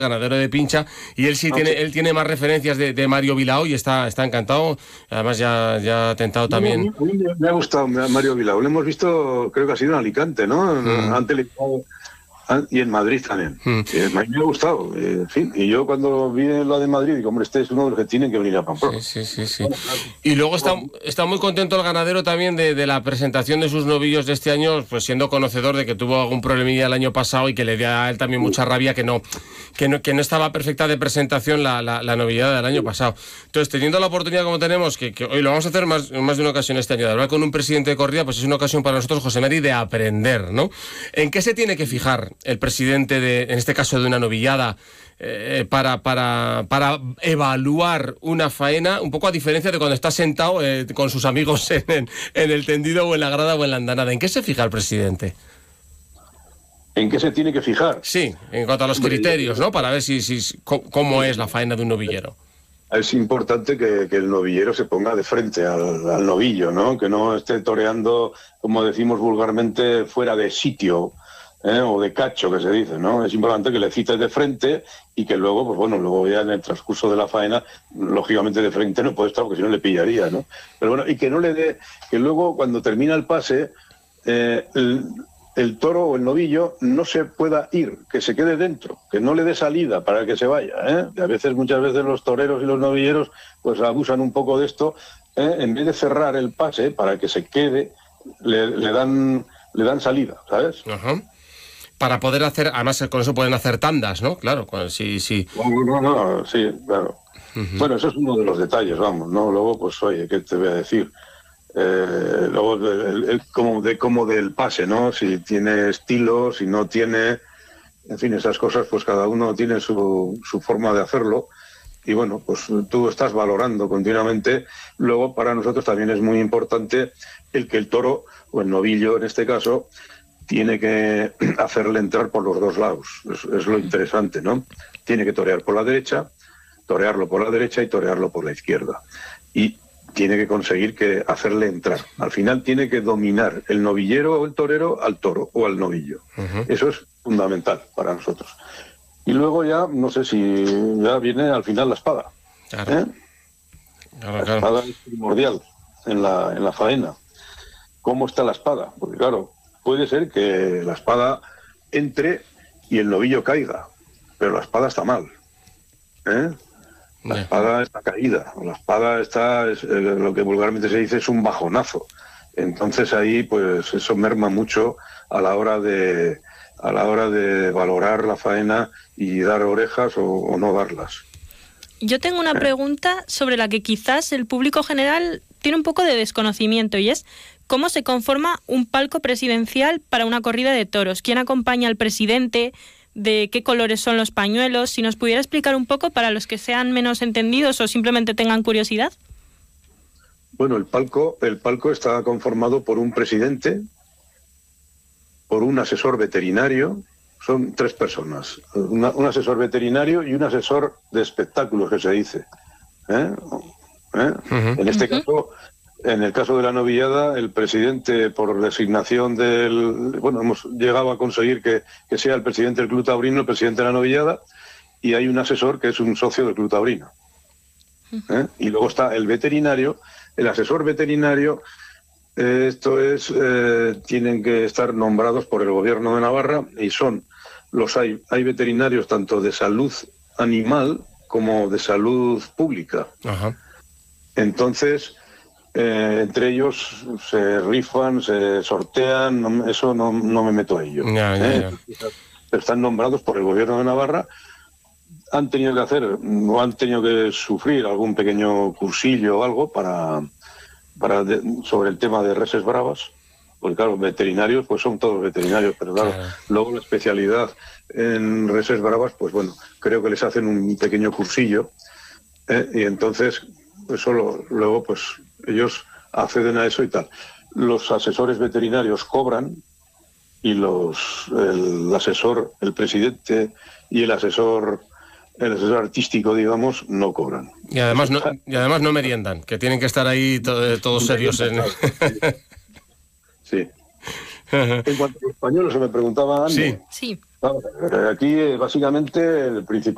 ganadero de Pincha, y él él tiene más referencias de Mario Vilao y está encantado. Además ya ha tentado también. Me ha gustado Mario Vilao. Lo hemos visto, creo que ha sido en Alicante, ¿no? Y en Madrid también. A mí me ha gustado. En fin, y yo cuando vi lo de Madrid, digo, hombre, este es uno de los que tienen que venir a Pamplona. Sí. Bueno, claro. Y luego está muy contento el ganadero también de la presentación de sus novillos de este año, pues siendo conocedor de que tuvo algún problemilla el año pasado y que le dio a él también mucha rabia que no estaba perfecta de presentación la novillada del año pasado. Entonces, teniendo la oportunidad como tenemos, que hoy lo vamos a hacer más de una ocasión este año, de hablar con un presidente de corrida, pues es una ocasión para nosotros, José Mari, de aprender, ¿no? ¿En qué se tiene que fijar el presidente, en este caso de una novillada, para evaluar una faena, un poco a diferencia de cuando está sentado con sus amigos en el tendido o en la grada o en la andanada? ¿En qué se fija el presidente? ¿En qué se tiene que fijar? Sí, en cuanto a los criterios, ¿no? Para ver cómo es la faena de un novillero. Es importante que el novillero se ponga de frente al novillo, ¿no? Que no esté toreando, como decimos vulgarmente, fuera de sitio, o de cacho, que se dice, ¿no? Es importante que le cites de frente y que luego, pues bueno, luego ya en el transcurso de la faena, lógicamente de frente no puede estar porque si no le pillaría, ¿no? Pero bueno, y que no le dé, que luego cuando termina el pase, el toro o el novillo no se pueda ir, que se quede dentro, que no le dé salida para que se vaya, ¿eh? A veces, muchas veces los toreros y los novilleros pues abusan un poco de esto, en vez de cerrar el pase para que se quede, le dan salida, ¿sabes? Ajá. Para poder hacer, además con eso pueden hacer tandas, ¿no? Claro, sí. No, sí, claro. Bueno, eso es uno de los detalles, vamos, ¿no? Luego, pues oye, ¿qué te voy a decir? Luego como del pase, ¿no? Si tiene estilo, si no tiene, en fin, esas cosas, pues cada uno tiene su forma de hacerlo, y bueno, pues tú estás valorando continuamente. Luego para nosotros también es muy importante el que el toro, o el novillo en este caso, tiene que hacerle entrar por los dos lados. Es lo interesante, ¿no? Tiene que torear por la derecha, torearlo por la derecha y torearlo por la izquierda. Y tiene que conseguir hacerle entrar. Al final tiene que dominar el novillero o el torero al toro o al novillo. Eso es fundamental para nosotros. Y luego ya, no sé si ya viene al final la espada. Claro. La espada es primordial en la faena. ¿Cómo está la espada? Porque claro, puede ser que la espada entre y el novillo caiga, pero la espada está mal. La espada está caída, la espada está, lo que vulgarmente se dice, es un bajonazo. Entonces ahí, pues eso merma mucho a la hora de valorar la faena y dar orejas o no darlas. Yo tengo una pregunta sobre la que quizás el público general tiene un poco de desconocimiento, y es ¿cómo se conforma un palco presidencial para una corrida de toros? ¿Quién acompaña al presidente? ¿De qué colores son los pañuelos? Si nos pudiera explicar un poco para los que sean menos entendidos o simplemente tengan curiosidad. Bueno, el palco está conformado por un presidente, por un asesor veterinario, son 3 personas, un asesor veterinario y un asesor de espectáculos, que se dice. En este caso, en el caso de la novillada, el presidente, por designación hemos llegado a conseguir que sea el presidente del Club Taurino, el presidente de la novillada, y hay un asesor que es un socio del Club Taurino. Y luego está el veterinario, el asesor veterinario. Tienen que estar nombrados por el gobierno de Navarra, y hay veterinarios tanto de salud animal como de salud pública. Ajá. Entonces, entre ellos se rifan, se sortean, eso no me meto a ello. Ya. Están nombrados por el gobierno de Navarra. Han tenido que sufrir algún pequeño cursillo o algo sobre el tema de reses bravas, porque claro, veterinarios pues son todos veterinarios, pero claro, luego la especialidad en reses bravas, pues bueno, creo que les hacen un pequeño cursillo, y entonces luego pues ellos acceden a eso y tal. Los asesores veterinarios cobran, y el presidente y el asesor artístico, artístico, no cobran. Y además no meriendan, que tienen que estar ahí todos serios. Sí. En cuanto a los pañuelos, se me preguntaba antes. Sí. Aquí, básicamente, el principal